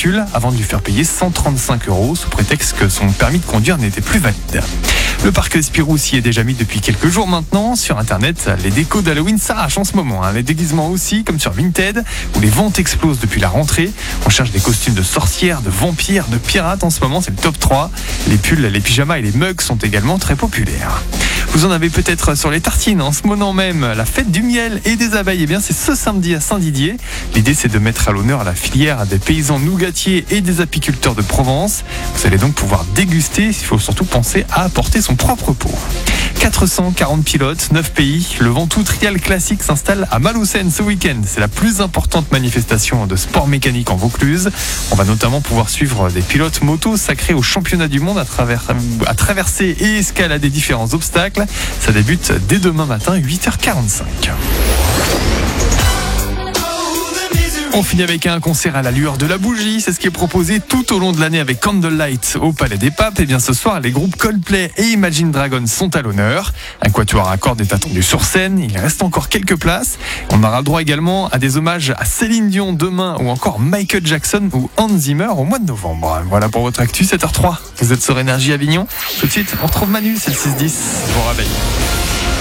véhicule avant de lui faire payer 135 € sous prétexte que son permis de conduire n'était plus valide. Le parc Spirou s'y est déjà mis depuis quelques jours maintenant. Sur internet, les décos d'Halloween s'arrachent en ce moment. Les déguisements aussi, comme sur Vinted, où les ventes explosent depuis la rentrée. On cherche des costumes de sorcières, de vampires, de pirates en ce moment, c'est le top 3. Les pulls, les pyjamas et les mugs sont également très populaires. Vous en avez peut-être sur les tartines en ce moment même. La fête du miel et des abeilles, eh bien c'est ce samedi à Saint-Didier. L'idée c'est de mettre à l'honneur la filière des paysans nougatiers et des apiculteurs de Provence. Vous allez donc pouvoir déguster, il faut surtout penser à apporter son propre pot. 440 pilotes, 9 pays, le Ventoux Trial Classic s'installe à Malaucène ce week-end. C'est la plus importante manifestation de sport mécanique en Vaucluse. On va notamment pouvoir suivre des pilotes motos sacrés au championnat du monde à traverser et escalader différents obstacles. Ça débute dès demain matin, 8h45. On finit avec un concert à la lueur de la bougie. C'est ce qui est proposé tout au long de l'année avec Candlelight au Palais des Papes. Et bien ce soir, les groupes Coldplay et Imagine Dragons sont à l'honneur. Un quatuor à cordes est attendu sur scène. Il reste encore quelques places. On aura le droit également à des hommages à Céline Dion demain ou encore Michael Jackson ou Hans Zimmer au mois de novembre. Voilà pour votre actu, 7h03. Vous êtes sur Énergie Avignon. Tout de suite, on retrouve Manu, c'est le 6-10. Bon réveil.